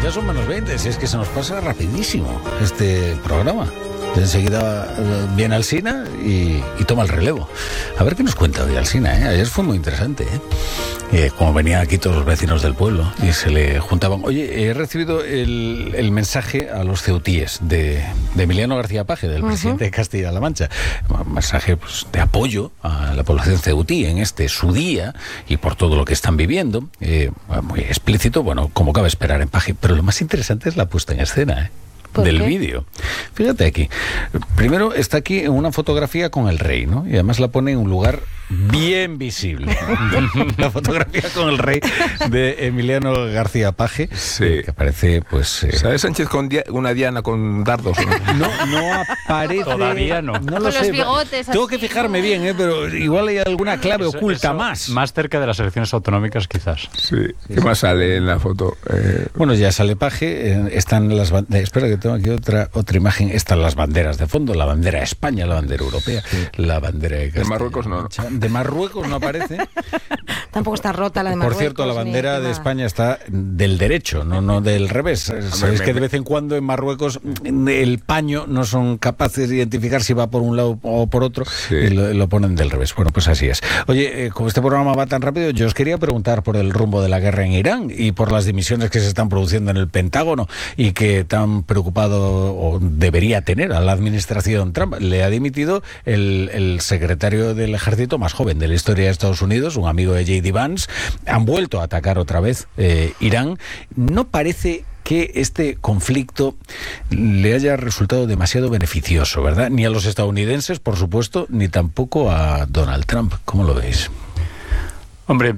Ya son menos 20, si es que se nos pasa rapidísimo este programa. Enseguida viene Alsina y toma el relevo. A ver qué nos cuenta hoy Alsina, ¿eh? Ayer fue muy interesante, como venían aquí todos los vecinos del pueblo y se le juntaban. Oye, he recibido el mensaje a los ceutíes de Emiliano García Paje, del presidente de Castilla-La Mancha. Un mensaje, pues, de apoyo a la población ceutí en su día y por todo lo que están viviendo. Muy explícito, bueno, como cabe esperar en Paje. Pero lo más interesante es la puesta en escena, del vídeo. Fíjate aquí. Primero está aquí en una fotografía con el rey, ¿no? Y además la pone en un lugar bien visible. La fotografía con el rey de Emiliano García Paje, que parece, pues... ¿Sabes Sánchez con una diana con dardos? No aparece... Todavía no. No lo sé. Los bigotes. Tengo que fijarme bien, pero igual hay alguna clave oculta más. Más cerca de las elecciones autonómicas, quizás. Sí. ¿Qué más sale en la foto? Bueno, ya sale Paje, están las banderas. Espera que tengo aquí otra imagen. Están las banderas de fondo, la bandera de España, la bandera europea, la bandera de Marruecos no. De Marruecos no aparece. Tampoco está rota la de Marruecos. Por cierto, la bandera de España está del derecho, no del revés. Sabéis que de vez en cuando en Marruecos el paño no son capaces de identificar si va por un lado o por otro, y lo ponen del revés. Bueno, pues así es. Oye, como este programa va tan rápido, yo os quería preguntar por el rumbo de la guerra en Irán y por las dimisiones que se están produciendo en el Pentágono y que tan preocupado o debería tener a la administración Trump. Le ha dimitido el secretario del ejército más joven de la historia de Estados Unidos, un amigo de J.D. Vance. Han vuelto a atacar otra vez Irán. No parece que este conflicto le haya resultado demasiado beneficioso, ¿verdad? Ni a los estadounidenses, por supuesto, ni tampoco a Donald Trump. ¿Cómo lo veis? Hombre,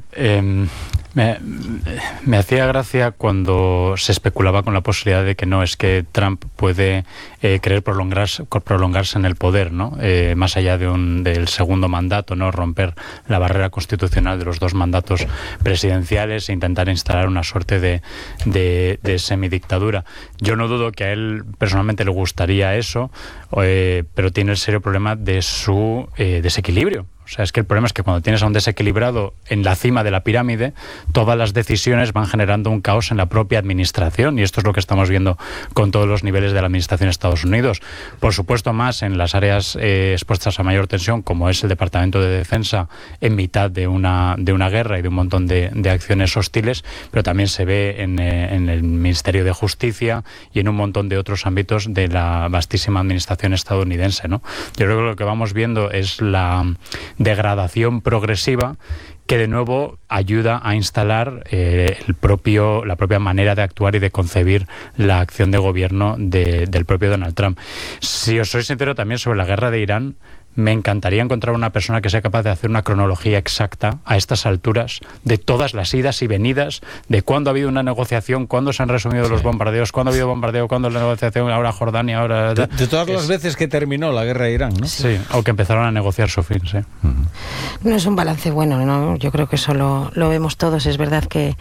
me hacía gracia cuando se especulaba con la posibilidad de que no es que Trump puede querer prolongarse en el poder, ¿no? Más allá del segundo mandato, ¿no? Romper la barrera constitucional de los dos mandatos presidenciales e intentar instalar una suerte de semidictadura. Yo no dudo que a él personalmente le gustaría eso, pero tiene el serio problema de su desequilibrio. O sea, es que el problema es que cuando tienes a un desequilibrado en la cima de la pirámide, todas las decisiones van generando un caos en la propia administración, y esto es lo que estamos viendo con todos los niveles de la administración de Estados Unidos. Por supuesto, más en las áreas expuestas a mayor tensión, como es el Departamento de Defensa en mitad de una guerra y de un montón de acciones hostiles, pero también se ve en el Ministerio de Justicia y en un montón de otros ámbitos de la vastísima administración estadounidense, ¿no? Yo creo que lo que vamos viendo es la degradación progresiva que de nuevo ayuda a instalar la propia manera de actuar y de concebir la acción de gobierno del propio Donald Trump. Si os soy sincero también sobre la guerra de Irán, me encantaría encontrar una persona que sea capaz de hacer una cronología exacta a estas alturas de todas las idas y venidas, de cuándo ha habido una negociación, cuándo se han resumido los bombardeos, cuándo ha habido bombardeo, cuándo la negociación, ahora Jordania, ahora... De todas las veces que terminó la guerra de Irán, ¿no? Sí, o que empezaron a negociar su fin, sí. No es un balance bueno, ¿no? Yo creo que eso lo vemos todos. Es verdad que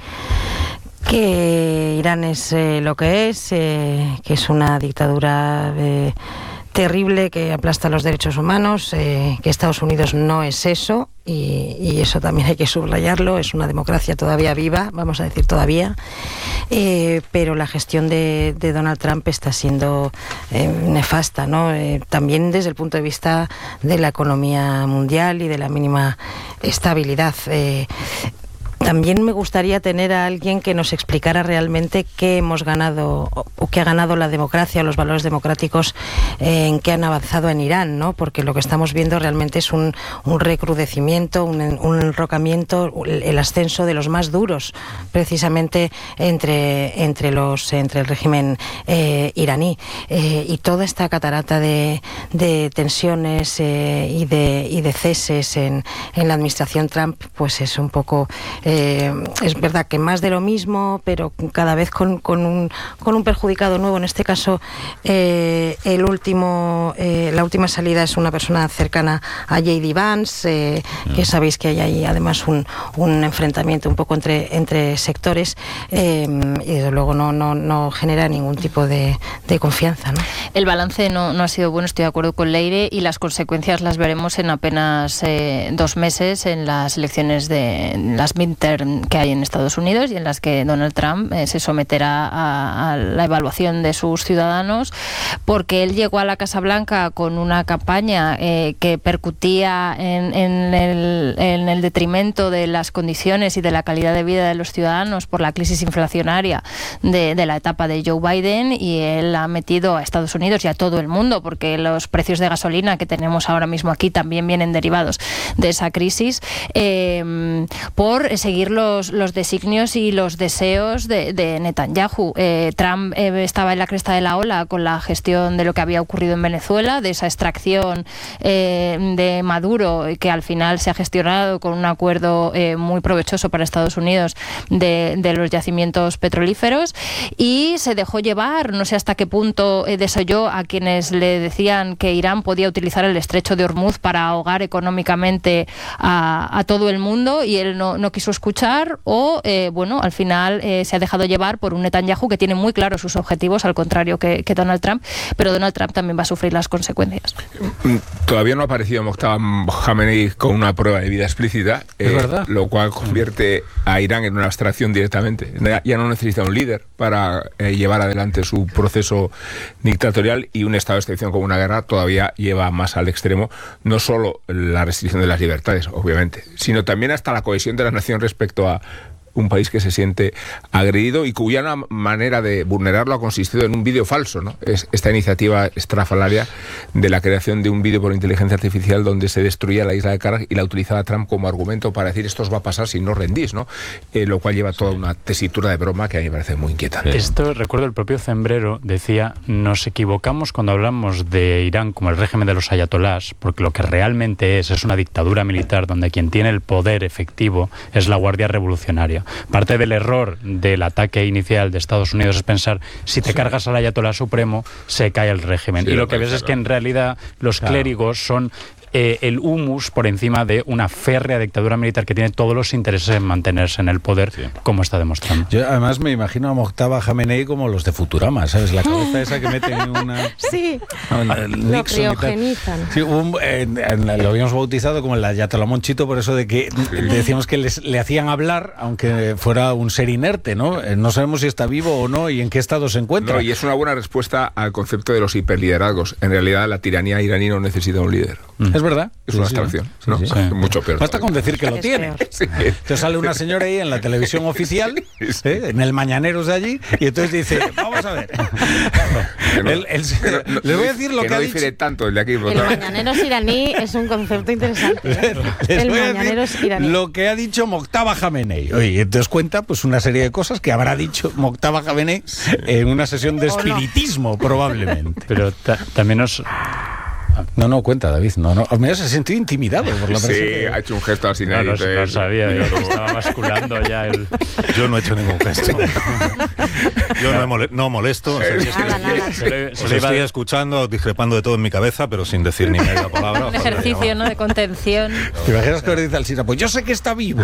Irán es lo que es una dictadura... terrible, que aplasta los derechos humanos, que Estados Unidos no es eso, y eso también hay que subrayarlo. Es una democracia todavía viva, vamos a decir todavía, pero la gestión de Donald Trump está siendo nefasta, ¿no? También desde el punto de vista de la economía mundial y de la mínima estabilidad. También me gustaría tener a alguien que nos explicara realmente qué hemos ganado o qué ha ganado la democracia o los valores democráticos en que han avanzado en Irán, ¿no? Porque lo que estamos viendo realmente es un recrudecimiento, un enrocamiento, el ascenso de los más duros, precisamente entre el régimen iraní, y toda esta catarata de tensiones y de ceses en la administración Trump, pues es un poco... es verdad que más de lo mismo, pero cada vez con un perjudicado nuevo. En este caso, la última salida es una persona cercana a J.D. Vance, que sabéis que hay ahí además un enfrentamiento un poco entre sectores, y desde luego no genera ningún tipo de confianza, ¿no? El balance no ha sido bueno, estoy de acuerdo con Leire, y las consecuencias las veremos en apenas 2 meses en las elecciones de las midterms midterm que hay en Estados Unidos y en las que Donald Trump se someterá a la evaluación de sus ciudadanos, porque él llegó a la Casa Blanca con una campaña que percutía en el detrimento de las condiciones y de la calidad de vida de los ciudadanos por la crisis inflacionaria de la etapa de Joe Biden, y él ha metido a Estados Unidos y a todo el mundo, porque los precios de gasolina que tenemos ahora mismo aquí también vienen derivados de esa crisis, por seguir los designios y los deseos de Netanyahu. Trump estaba en la cresta de la ola con la gestión de lo que había ocurrido en Venezuela, de esa extracción de Maduro, que al final se ha gestionado con un acuerdo muy provechoso para Estados Unidos de los yacimientos petrolíferos, y se dejó llevar, no sé hasta qué punto desoyó a quienes le decían que Irán podía utilizar el estrecho de Hormuz para ahogar económicamente a todo el mundo, y él no quiso escuchar, o bueno, al final se ha dejado llevar por un Netanyahu que tiene muy claros sus objetivos, al contrario que Donald Trump, pero Donald Trump también va a sufrir las consecuencias. Todavía no ha aparecido Mojtaba Khamenei con una prueba de vida explícita, lo cual convierte a Irán en una abstracción directamente. Ya no necesita un líder para llevar adelante su proceso dictatorial, y un estado de excepción como una guerra todavía lleva más al extremo no solo la restricción de las libertades, obviamente, sino también hasta la cohesión de la nación respecto a un país que se siente agredido y cuya manera de vulnerarlo ha consistido en un vídeo falso, ¿no? Es esta iniciativa estrafalaria de la creación de un vídeo por inteligencia artificial donde se destruía la isla de Karaj y la utilizaba Trump como argumento para decir esto os va a pasar si no rendís, ¿no? Lo cual lleva toda una tesitura de broma que a mí me parece muy inquietante. Esto, recuerdo, el propio Zembrero decía, nos equivocamos cuando hablamos de Irán como el régimen de los ayatolás, porque lo que realmente es una dictadura militar donde quien tiene el poder efectivo es la Guardia Revolucionaria. Parte del error del ataque inicial de Estados Unidos es pensar, si te cargas al ayatolá supremo, se cae el régimen. Sí, y lo que ves es que en realidad los clérigos son el humus por encima de una férrea dictadura militar que tiene todos los intereses en mantenerse en el poder, como está demostrando. Yo además me imagino a Mojtaba Khamenei como los de Futurama, ¿sabes? La cabeza esa que meten en una... Sí, lo criogenizan. Sí, lo habíamos bautizado como el ayatolá Monchito, por eso de que decíamos que le hacían hablar, aunque fuera un ser inerte, ¿no? No sabemos si está vivo o no y en qué estado se encuentra. No, y es una buena respuesta al concepto de los hiperliderazgos. En realidad, la tiranía iraní no necesita un líder. Es verdad. Es una abstracción, ¿no? Sí. Mucho peor. Basta con decir que lo tiene. Sí. Entonces sale una señora ahí en la televisión oficial, en el Mañaneros de allí, y entonces dice, vamos a ver. Les voy a decir lo que ha dicho. Difiere tanto el de aquí. El Mañaneros iraní es un concepto interesante. El Mañaneros iraní. Lo que ha dicho Mojtaba Khamenei. Oye, entonces cuenta pues una serie de cosas que habrá dicho Mojtaba Khamenei en una sesión de espiritismo, probablemente. Pero también nos... No, cuenta, David. No. Me se ha sentido intimidado por la presencia. Sí, ha hecho un gesto así. No sabía, estaba basculando ya el... Yo no he hecho ningún gesto. Yo no molesto. Estoy escuchando, discrepando de todo en mi cabeza, pero sin decir ni media palabra. Un ejercicio, ¿no?, de contención. ¿Te imaginas que dice Alsina? Pues yo sé que está vivo.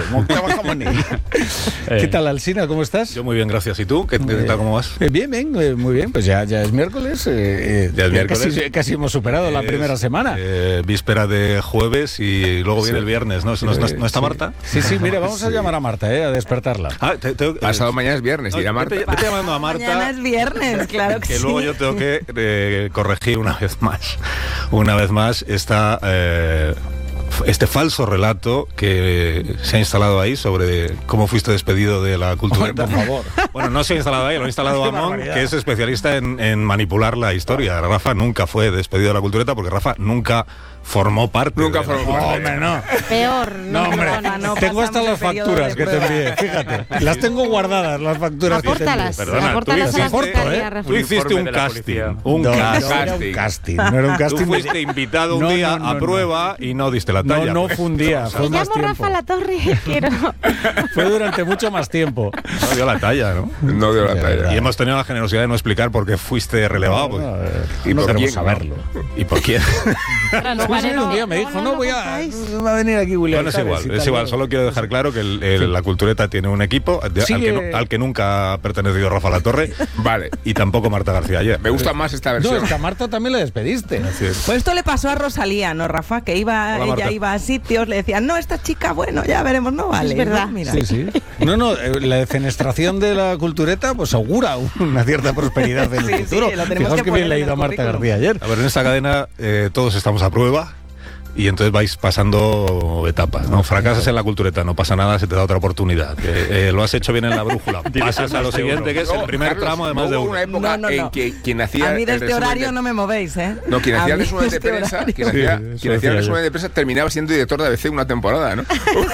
¿Qué tal, Alsina? ¿Cómo estás? Yo muy bien, gracias. ¿Y tú? ¿Qué tal? ¿Cómo vas? Bien, muy bien. Pues ya es miércoles. Ya es miércoles. Casi hemos superado la primera semana. Víspera de jueves y luego viene el viernes, ¿no? ¿No está Marta? Sí, mira, vamos a llamar a Marta, a despertarla. Pasado mañana es viernes, dirá Marta. Vete llamando a Marta. Mañana es viernes, claro que sí. Luego yo tengo que corregir una vez más este falso relato que se ha instalado ahí sobre cómo fuiste despedido de la Cultureta. Por favor. Bueno, no se ha instalado ahí, lo ha instalado Amón, que es especialista en manipular la historia. Rafa nunca fue despedido de la Cultureta porque Rafa nunca formó parte. Nunca formó parte. Hombre, no. Peor. No, hombre. Tengo hasta las facturas que te envié, fíjate. Las tengo guardadas, las facturas. Apórtalas. Perdona, Apórtalas a la secretaría, tú hiciste un casting. Un casting. No era un casting. Tú fuiste invitado un día a prueba y no diste la talla. No fue un día, fue Me más llamo tiempo. Rafa Latorre, quiero. Fue durante mucho más tiempo. No dio la talla, ¿no? No dio la talla. Y hemos tenido la generosidad de no explicar por qué fuiste relevado. Y no queremos saberlo. ¿Y por quién? un día me dijo, no, va a venir aquí William. Bueno, es igual, solo quiero dejar claro que la cultureta tiene un equipo al que nunca ha pertenecido Rafa Latorre, vale, y tampoco Marta García ayer. Me gusta más esta versión. No, es que a Marta también la despediste. Pues esto le pasó a Rosalía, ¿no, Rafa? Que ella iba a sitios, le decían, no, esta chica, bueno, ya veremos, no vale. Es verdad. ¿no? Mira. Sí. No, la defenestración de la cultureta pues augura una cierta prosperidad en el futuro. Fijaos que bien le ha ido a Marta García ayer. A ver, en esta cadena todos estamos a prueba. Y entonces vais pasando etapas, ¿no? Fracasas en la cultureta, no pasa nada, se te da otra oportunidad. Lo has hecho bien en la brújula. Pasas a lo siguiente, que es el primer tramo de más de uno. Una época en que quien hacía... A mí de este horario no me movéis, ¿eh? No, quien hacía el resumen de prensa, quien hacía el resumen de prensa terminaba siendo director de ABC una temporada, ¿no?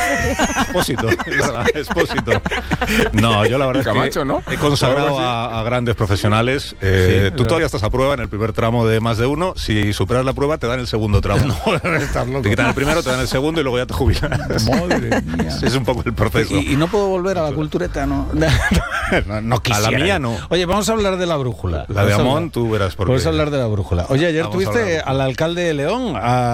Expósito. No, yo la verdad Camacho, es que ¿no? he consagrado a grandes profesionales. Tú todavía estás a prueba en el primer tramo de más de uno. Si superas la prueba, te dan el segundo tramo. Te quitan el primero, te dan el segundo y luego ya te jubilas. Madre mía. Es un poco el proceso. Y no puedo volver a la cultureta, ¿no? No quisiera. A la mía no. Oye, vamos a hablar de la brújula. La de Amón, tú verás por qué. Vamos a hablar de la brújula. Oye, ayer tuviste al alcalde de León,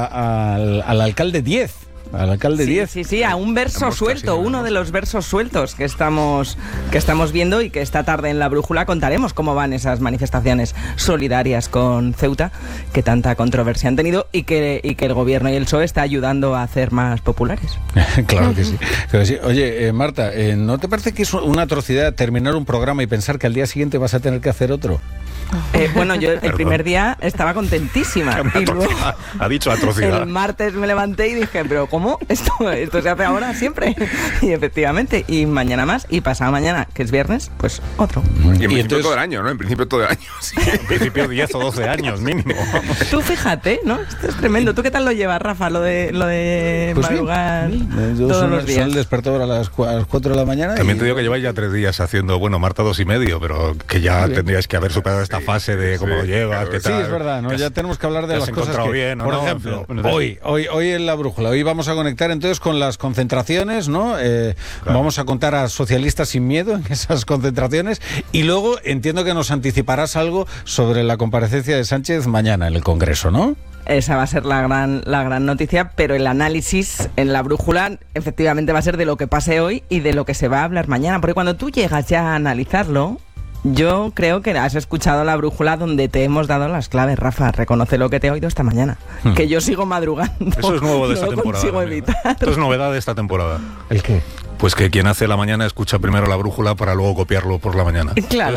al alcalde 10. Al alcalde 10. Sí, a un verso suelto, uno de los versos sueltos que estamos viendo, y que esta tarde en La Brújula contaremos cómo van esas manifestaciones solidarias con Ceuta, que tanta controversia han tenido y que el gobierno y el PSOE está ayudando a hacer más populares. Claro que sí. Oye, Marta, ¿no te parece que es una atrocidad terminar un programa y pensar que al día siguiente vas a tener que hacer otro? Bueno, yo el primer día estaba contentísima y luego ha dicho atrocidad. El martes me levanté y dije, pero ¿cómo? Esto se hace ahora siempre. Y efectivamente, y mañana más, y pasado mañana, que es viernes, pues otro. Y en principio todo el año, ¿no? En principio todo el año. Sí. En principio 10 o 12 años mínimo. Tú fíjate, ¿no? Esto es tremendo. ¿Tú qué tal lo llevas, Rafa? Lo de pues madrugar todos los días. El despertador a las 4 de la mañana. También te digo que lleváis ya 3 días haciendo, Marta 2,5, pero que ya tendríais que haber superado esta fase de cómo lo llevas, qué tal. Sí, es verdad, ¿no? Ya tenemos que hablar de las cosas que, bien, por ejemplo, hoy en La Brújula, hoy vamos a conectar entonces con las concentraciones, ¿no? Claro. Vamos a contar a Socialistas sin Miedo en esas concentraciones, y luego entiendo que nos anticiparás algo sobre la comparecencia de Sánchez mañana en el Congreso, ¿no? Esa va a ser la gran noticia, pero el análisis en La Brújula efectivamente va a ser de lo que pase hoy y de lo que se va a hablar mañana, porque cuando tú llegas ya a analizarlo, yo creo que has escuchado La Brújula donde te hemos dado las claves, Rafa. Reconoce lo que te he oído esta mañana. Que yo sigo madrugando. Eso es nuevo de esta temporada. Consigo evitar. Esto es novedad de esta temporada. ¿El qué? Pues que quien hace la mañana escucha primero La Brújula para luego copiarlo por la mañana. Claro,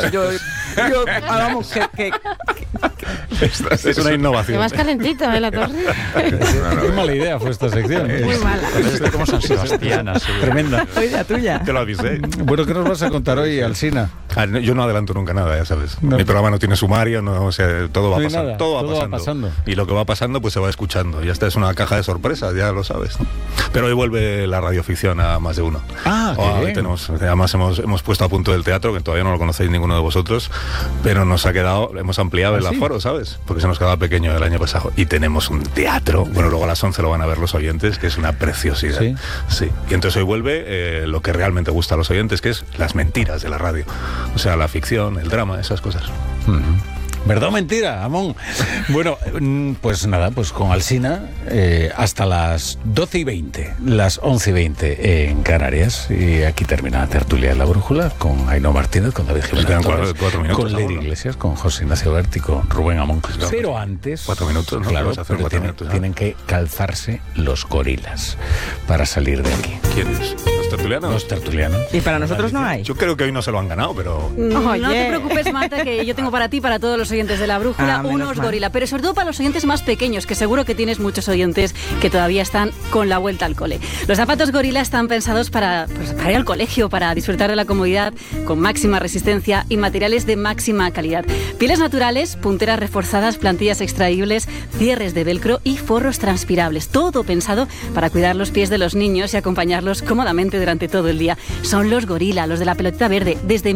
vamos, que es una innovación. Te vas calentito, La Torre. Qué mala idea fue esta sección. Muy mala. Es como San Sebastián, así. Tremenda. Oiga, tuya. Te lo avisé. Bueno, ¿qué nos vas a contar hoy, Alsina? Yo no adelanto nunca nada, ya sabes. No. Mi programa no tiene sumario, no, o sea, todo va No hay pasando. nada, Todo va pasando. Y lo que va pasando, pues se va escuchando. Y esta es una caja de sorpresas, ya lo sabes, ¿no? Pero hoy vuelve la radioficción a más de uno. Hoy tenemos, además hemos puesto a punto el teatro, que todavía no lo conocéis ninguno de vosotros, pero nos ha quedado, hemos ampliado el aforo, ¿sabes? Porque se nos quedaba pequeño el año pasado. Y tenemos un teatro, bueno, luego a las 11 lo van a ver los oyentes, que es una preciosidad. Sí. Y entonces hoy vuelve lo que realmente gusta a los oyentes, que es las mentiras de la radio. O sea, la ficción, el drama, esas cosas. ¿Verdad o mentira, Amón? Bueno, pues nada, pues con Alsina hasta las 12:20, las 11:20 en Canarias. Y aquí termina la tertulia de La Brújula con Ainhoa Martínez, con David Jiménez, con Lady Iglesias, con José Ignacio Berti, con Rubén Amón. Pero antes... 4 minutos, ¿no? Claro, hacer pero 4 minutos, tienen que calzarse los gorilas para salir de aquí. ¿Quiénes? ¿Los tertulianos? Los tertulianos. Y para nosotros no hay. Yo creo que hoy no se lo han ganado, pero... No te preocupes, Marta, que yo tengo para ti, para todos los oyentes de La Brújula, unos gorila, pero sobre todo para los oyentes más pequeños, que seguro que tienes muchos oyentes que todavía están con la vuelta al cole. Los zapatos gorila están pensados para ir al colegio, para disfrutar de la comodidad, con máxima resistencia y materiales de máxima calidad. Pieles naturales, punteras reforzadas, plantillas extraíbles, cierres de velcro y forros transpirables. Todo pensado para cuidar los pies de los niños y acompañarlos cómodamente durante todo el día. Son los gorila, los de la pelotita verde, desde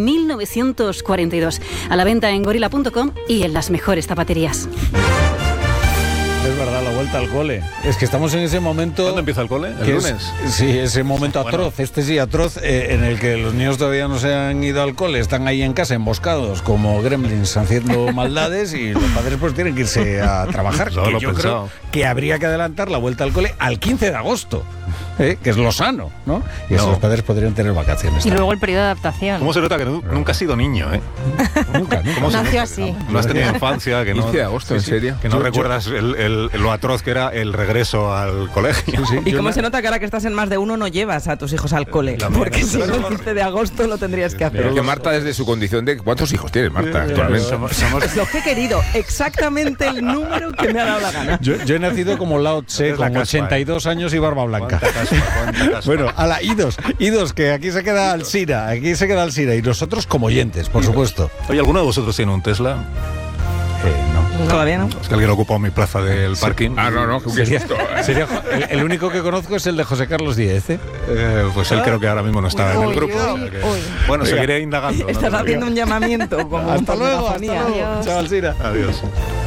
1942. A la venta en gorila.com y en las mejores zapaterías. Es verdad, la vuelta al cole. Es que estamos en ese momento... ¿Cuándo empieza el cole? ¿El lunes? Sí, ese momento atroz, este sí atroz, en el que los niños todavía no se han ido al cole, están ahí en casa emboscados como gremlins haciendo maldades y los padres pues tienen que irse a trabajar. Yo creo que habría que adelantar la vuelta al cole al 15 de agosto, que es lo sano, ¿no? Y eso los padres podrían tener vacaciones. Y luego el periodo de adaptación. ¿Cómo se nota que nunca has sido niño, Nunca. Nació así. No has tenido infancia, que no... 15 de agosto, ¿en serio? Que no recuerdas lo atroz que era el regreso al colegio. ¿Y cómo se nota que ahora que estás en más de uno no llevas a tus hijos al cole? Porque si no, el 15 de agosto lo tendrías que hacer. Pero que Marta, desde su condición de... ¿Cuántos hijos tienes, Marta, actualmente? Es lo que he querido, exactamente el número que me ha dado la gana. Yo he nacido como Lao Tse, con 82 años y barba blanca. Bueno, idos, que aquí se queda Alsina, y nosotros como oyentes, por supuesto. Oye, ¿alguno de vosotros tiene un Tesla? No. Todavía no. Es que alguien ocupó mi plaza del parking. No, sería el único que conozco es el de José Carlos Díez, pues él creo que ahora mismo no está en el grupo. Bueno, seguiré indagando. Estás haciendo un llamamiento como hasta luego, Adiós. Chao, Alsina. Adiós.